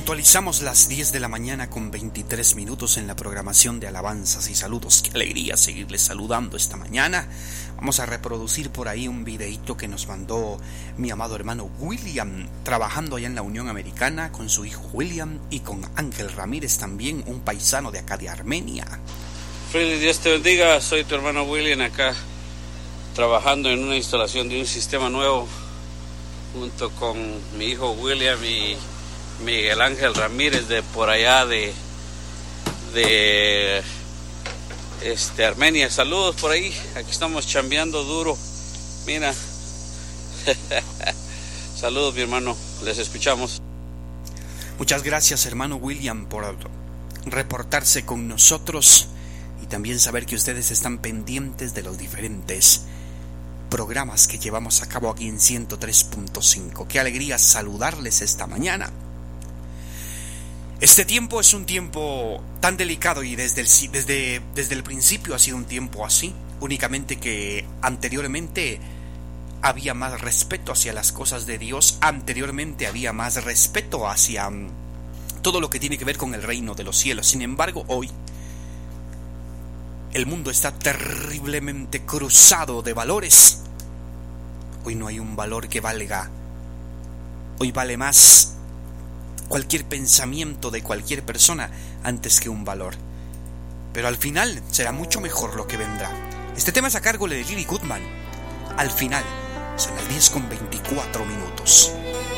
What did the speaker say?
Puntualizamos las 10 de la mañana con 23 minutos en la programación de alabanzas y saludos. Qué alegría seguirles saludando esta mañana. Vamos a reproducir por ahí un videíto que nos mandó mi amado hermano William, trabajando allá en la Unión Americana con su hijo William y con Ángel Ramírez también, un paisano de acá de Armenia. Freddy, Dios te bendiga, soy tu hermano William acá, trabajando en una instalación de un sistema nuevo, junto con mi hijo William y Miguel Ángel Ramírez de por allá de Armenia. Saludos por ahí, aquí estamos chambeando duro, mira. Saludos mi hermano, les escuchamos. Muchas gracias hermano William por reportarse con nosotros y también saber que ustedes están pendientes de los diferentes programas que llevamos a cabo aquí en 103.5. Qué alegría saludarles esta mañana. Este tiempo es un tiempo tan delicado y desde el principio ha sido un tiempo así, únicamente que anteriormente había más respeto hacia las cosas de Dios, anteriormente había más respeto hacia todo lo que tiene que ver con el reino de los cielos. Sin embargo, hoy el mundo está terriblemente cruzado de valores. Hoy no hay un valor que valga. Hoy vale más cualquier pensamiento de cualquier persona antes que un valor. Pero al final será mucho mejor lo que vendrá. Este tema es a cargo de Lily Goodman. Al final, son las 10:24.